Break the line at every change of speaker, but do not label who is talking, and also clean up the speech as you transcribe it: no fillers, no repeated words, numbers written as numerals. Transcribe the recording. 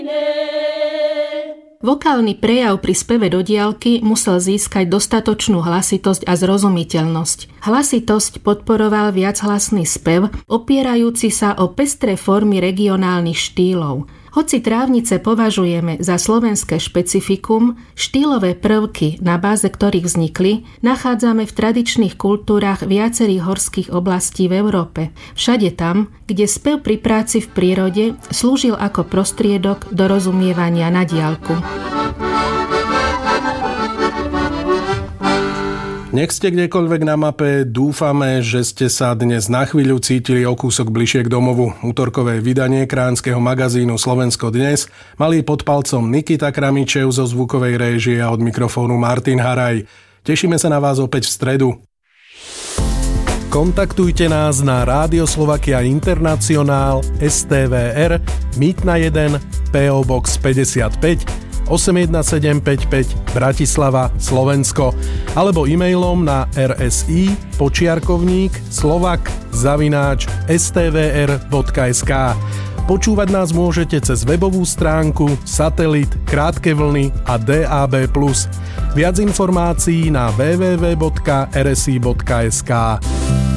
Vokálny prejav pri speve do diaľky musel získať dostatočnú hlasitosť a zrozumiteľnosť. Hlasitosť podporoval viachlasný spev, opierajúci sa o pestré formy regionálnych štýlov. Hoci trávnice považujeme za slovenské špecifikum, štýlové prvky, na báze ktorých vznikli, nachádzame v tradičných kultúrach viacerých horských oblastí v Európe. Všade tam, kde spev pri práci v prírode slúžil ako prostriedok dorozumievania na diaľku.
Nech ste kdekoľvek na mape, dúfame, že ste sa dnes na chvíľu cítili o kúsok bližšie k domovu. Útorkové vydanie kránskeho magazínu Slovensko dnes mali pod palcom Nikita Kramičev zo zvukovej réžie a od mikrofónu Martin Haraj. Tešíme sa na vás opäť v stredu. Kontaktujte nás na Rádio Slovakia Internacionál STVR Mýtna 1 PO Box 55 81755 Bratislava, Slovensko alebo e-mailom na rsi@slovak@stvr.sk. Počúvať nás môžete cez webovú stránku, satelit, krátke vlny a DAB+. Viac informácií na www.rsi.sk.